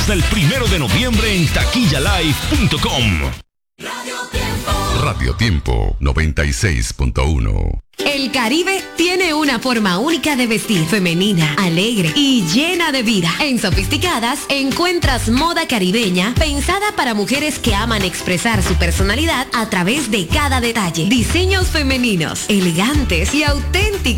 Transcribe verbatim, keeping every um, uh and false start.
hasta el primero de noviembre en taquilla live punto com. Radio Tiempo. Radio Tiempo noventa y seis punto uno. El Caribe tiene una forma única de vestir, femenina, alegre y llena de vida. En Sofisticadas encuentras moda caribeña pensada para mujeres que aman expresar su personalidad a través de cada detalle. Diseños femeninos, elegantes y auténticos